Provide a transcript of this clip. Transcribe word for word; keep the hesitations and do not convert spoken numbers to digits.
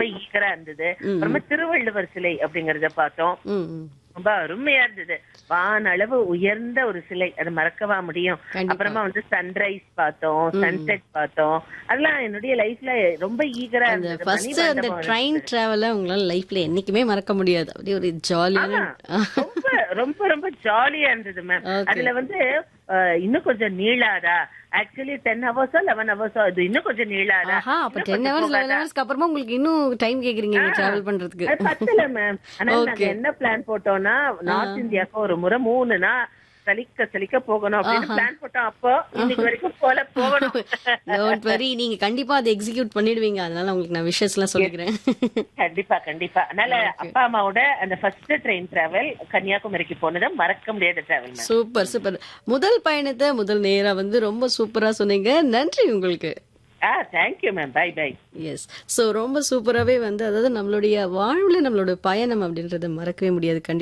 ரொம்ப ஈகரா இருந்தது. ம். அப்புறமா திருவள்ளுவர் சிலை அப்படிங்கறத பார்த்தோம். ம், ம். ரொம்ப அருமையா இருந்தது. வானளவு உயர்ந்த ஒரு சிலை. அது மறக்கவா முடியும்? கண்டிப்பா. அப்புறமா வந்து சன்ரைஸ் பார்த்தோம், ம். சன்செட் பார்த்தோம். அதெல்லாம் என்னுடைய லைஃப்ல ரொம்ப ஈகரா அந்த இருந்தது. ஃபர்ஸ்ட் அந்த மணிமண்டபம் ட்ரெயின் இருந்தது. டிராவல உங்களால லைஃப்ல என்னைக்குமே மறக்க முடியாது. அப்படியே ஒரு ஜாலியான ஆமா. ரொம்ப ரொம்ப ரொம்ப ஜாலியா இருந்தது மேம். ஓகே. அதுல வந்து அஹ், இன்னும் கொஞ்சம் நீளாதா? ஆக்சுவலி டென் ஹவர்ஸோ லெவன் ஹவர்ஸோ இது இன்னும் கொஞ்சம் நீளாதா? ஆஹா, அப்ப இன்னும் டென் கொஞ்சம் ஹவர்ஸ் லெவன் போகாதா? ஹவர்ஸ்க்கு அப்புறமா உங்களுக்கு இன்னும் டைம் கேக்குறீங்க இங்க டிராவல் பண்றதுக்கு. அது பத்தல மேம். ஆனா நாங்க ஓகே. என்ன பிளான் போட்டோம்னா நார்த் இந்தியாவுக்கு ஒரு முறை மூணுனா சலிக்க சலிக்க போகணும் அப்படின்னு ஆஹா. பிளான் போட்டோம். அப்போ இன்னைக்கு வரைக்கும் போல போகணும். டோன்ட் வரி, நீங்க கண்டிப்பா அதை எக்ஸிக்யூட் பண்ணிடுவீங்க. அதனால உங்களுக்கு நான் விஷஸ் எல்லாம் சொல்லிக்கிறேன். கண்டிப்பா கண்டிப்பா. அதனால Okay. அப்பா அம்மாவோட அந்த ஃபர்ஸ்ட் ட்ரெயின் டிராவல் கன்னியாகுமரிக்கு போனது மறக்க முடியாத டிராவல் மேம். Super super. முதல் பயணத்தை முதல் நேரா வந்து ரொம்ப சூப்பரா சொன்னீங்க. நன்றி உங்களுக்கு. ஆ thank you ma'am. By by. S. So ரொம்ப சூப்பராகவே வந்து அதாவது நம்மளுடைய வாழ்வில் நம்மளோட பயணம் அப்படின்றத மறக்கவே முடியாது.